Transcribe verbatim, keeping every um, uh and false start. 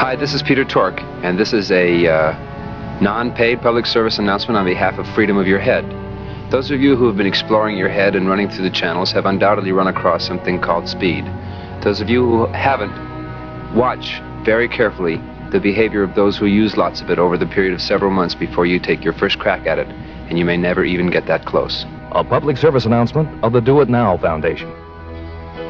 Hi, this is Peter Tork, and this is a uh, non-paid public service announcement on behalf of Freedom of Your Head. Those of you who have been exploring your head and running through the channels have undoubtedly run across something called speed. Those of you who haven't, watch very carefully the behavior of those who use lots of it over the period of several months before you take your first crack at it, and you may never even get that close. A public service announcement of the Do It Now Foundation.